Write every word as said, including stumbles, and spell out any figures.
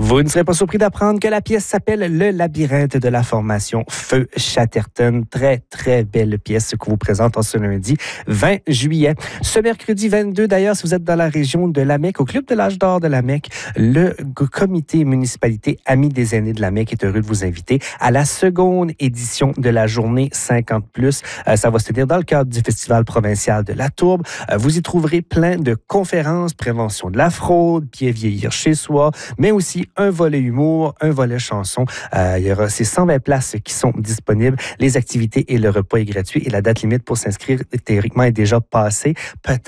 Vous ne serez pas surpris d'apprendre que la pièce s'appelle Le labyrinthe de la formation Feu Chatterton. Très, très belle pièce que vous présente en ce lundi vingt juillet. Ce mercredi vingt-deux, d'ailleurs, si vous êtes dans la région de Lamec, au Club de l'Âge d'Or de Lamec, le comité municipalité Amis des aînés de Lamec est heureux de vous inviter à la seconde édition de la journée cinquante plus. Euh, ça va se tenir dans le cadre du Festival provincial de la Tourbe. Euh, vous y trouverez plein de conférences, prévention de la fraude, bien vieillir chez soi, mais aussi un volet humour, un volet chanson. Euh, il y aura ces cent vingt places qui sont disponibles. Les activités et le repas est gratuit et la date limite pour s'inscrire théoriquement est déjà passée. Peut-être